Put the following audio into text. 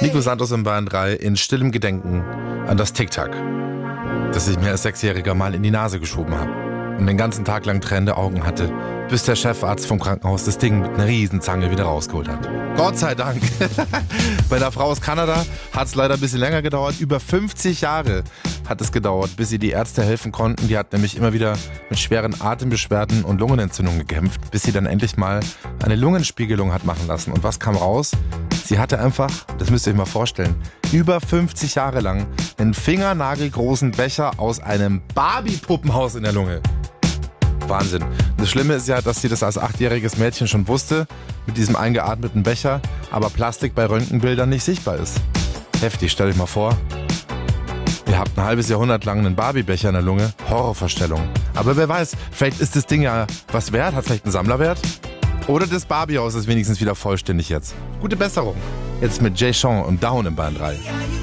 Nico Santos in Bayern 3 in stillem Gedenken an das Tic-Tac, das ich mir als Sechsjähriger mal in die Nase geschoben habe und den ganzen Tag lang tränende Augen hatte, bis der Chefarzt vom Krankenhaus das Ding mit einer Riesenzange wieder rausgeholt hat. Gott sei Dank. Bei der Frau aus Kanada hat es leider ein bisschen länger gedauert. Über 50 Jahre hat es gedauert, bis sie die Ärzte helfen konnten. Die hat nämlich immer wieder mit schweren Atembeschwerden und Lungenentzündungen gekämpft, bis sie dann endlich mal eine Lungenspiegelung hat machen lassen. Und was kam raus? Sie hatte einfach, das müsst ihr euch mal vorstellen, über 50 Jahre lang einen fingernagelgroßen Becher aus einem Barbie-Puppenhaus in der Lunge. Wahnsinn. Das Schlimme ist ja, dass sie das als 8-jähriges Mädchen schon wusste, mit diesem eingeatmeten Becher, aber Plastik bei Röntgenbildern nicht sichtbar ist. Heftig, stellt euch mal vor. Ihr habt ein halbes Jahrhundert lang einen Barbie-Becher in der Lunge. Horrorvorstellung. Aber wer weiß, vielleicht ist das Ding ja was wert, hat vielleicht einen Sammlerwert. Oder das Barbie-Haus ist wenigstens wieder vollständig jetzt. Gute Besserung. Jetzt mit Jay Sean und Down in Bayern 3.